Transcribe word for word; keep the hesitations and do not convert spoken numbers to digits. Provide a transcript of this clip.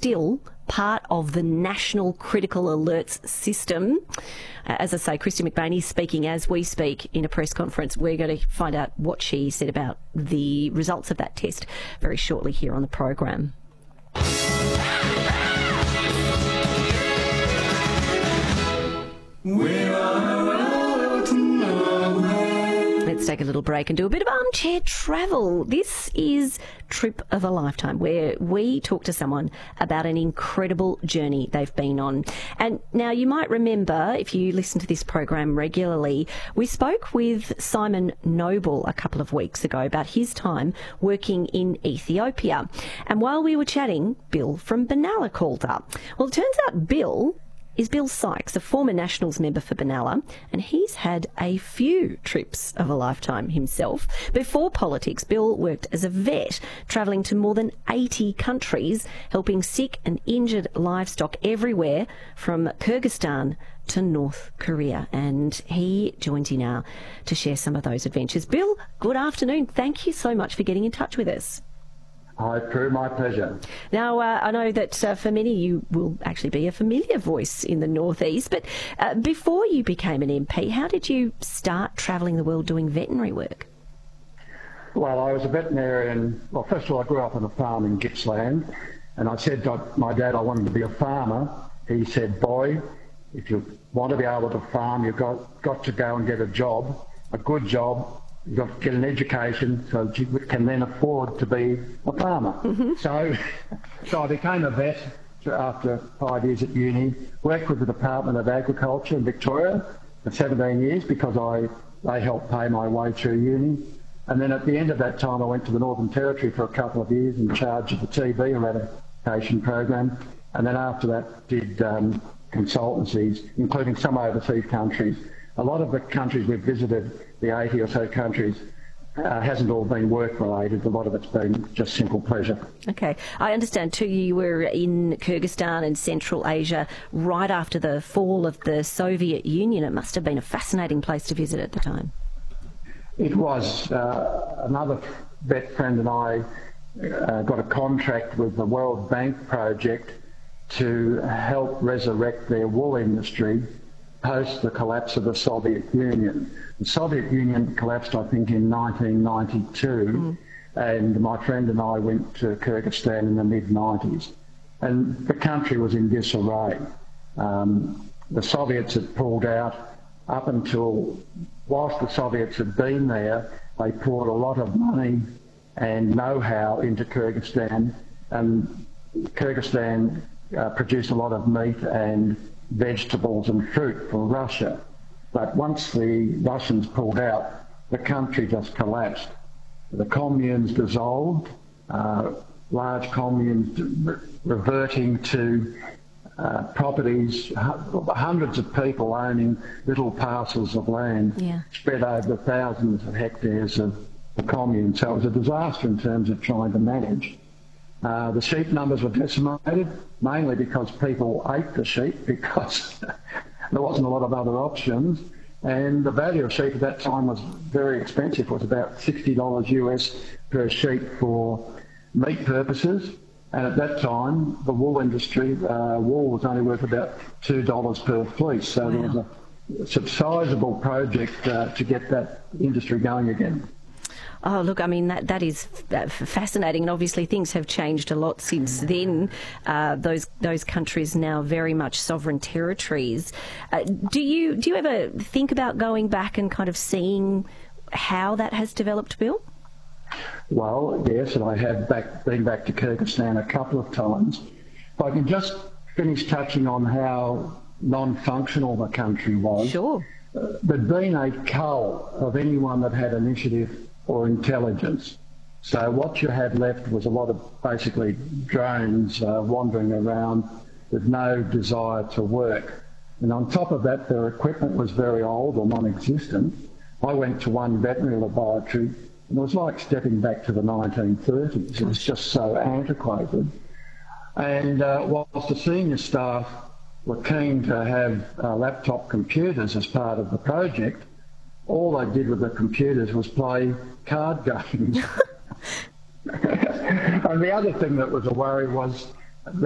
still part of the National Critical Alerts System. Uh, as I say, Kristy McBain is speaking as we speak in a press conference. We're going to find out what she said about the results of that test very shortly here on the program. We're on a road to nowhere. Let's take a little break and do a bit of armchair travel. This is Trip of a Lifetime, where we talk to someone about an incredible journey they've been on. And now you might remember, if you listen to this program regularly, we spoke with Simon Noble a couple of weeks ago about his time working in Ethiopia. And while we were chatting, Bill from Benalla called up. Well, it turns out Bill is Bill Sykes, a former Nationals member for Benalla, and he's had a few trips of a lifetime himself. Before politics, Bill worked as a vet, travelling to more than eighty countries, helping sick and injured livestock everywhere from Kyrgyzstan to North Korea. And he joins you now to share some of those adventures. Bill, good afternoon. Thank you so much for getting in touch with us. Hi, Prue. My pleasure. Now, uh, I know that uh, for many you will actually be a familiar voice in the northeast, but uh, before you became an M P, how did you start travelling the world doing veterinary work? Well, I was a veterinarian. Well, first of all, I grew up on a farm in Gippsland, and I said to my dad I wanted to be a farmer. He said, boy, if you want to be able to farm, you've got, got to go and get a job, a good job. You've got to get an education so that you can then afford to be a farmer. Mm-hmm. So, so I became a vet after five years at uni, worked with the Department of Agriculture in Victoria for seventeen years because I they helped pay my way through uni. And then at the end of that time I went to the Northern Territory for a couple of years in charge of the T B eradication program. And then after that did um, consultancies, including some overseas countries. A lot of the countries we've visited, the eighty or so countries, uh, hasn't all been work-related. A lot of it's been just simple pleasure. Okay. I understand, too, you were in Kyrgyzstan and Central Asia right after the fall of the Soviet Union. It must have been a fascinating place to visit at the time. It was. Uh, another vet friend and I uh, got a contract with the World Bank project to help resurrect their wool industry post the collapse of the Soviet Union. The Soviet Union collapsed, I think, in nineteen ninety-two, mm. and my friend and I went to Kyrgyzstan in the mid nineties. And the country was in disarray. Um, the Soviets had pulled out up until, whilst the Soviets had been there, they poured a lot of money and know-how into Kyrgyzstan, and Kyrgyzstan uh, produced a lot of meat and vegetables and fruit for Russia. But once the Russians pulled out, the country just collapsed. The communes dissolved, uh, large communes re reverting to uh, properties, hundreds of people owning little parcels of land yeah. spread over thousands of hectares of the commune. So it was a disaster in terms of trying to manage. Uh, the sheep numbers were decimated, mainly because people ate the sheep because there wasn't a lot of other options. And the value of sheep at that time was very expensive. It was about sixty dollars U S per sheep for meat purposes. And at that time, the wool industry, uh, wool was only worth about two dollars per fleece. So wow. there was a, a sizable project uh, to get that industry going again. Oh, look, I mean, that, that is fascinating, and obviously things have changed a lot since then. Uh, those those countries now very much sovereign territories. Uh, do you do you ever think about going back and kind of seeing how that has developed, Bill? Well, yes, and I have back, been back to Kyrgyzstan a couple of times. If I can just finish touching on how non-functional the country was. Sure. Uh, there'd been a cull of anyone that had initiative or intelligence. So what you had left was a lot of basically drones uh, wandering around with no desire to work. And on top of that, their equipment was very old or non-existent. I went to one veterinary laboratory and it was like stepping back to the nineteen thirties. It was just so antiquated. And uh, whilst the senior staff were keen to have uh, laptop computers as part of the project, all they did with the computers was play card games. And the other thing that was a worry was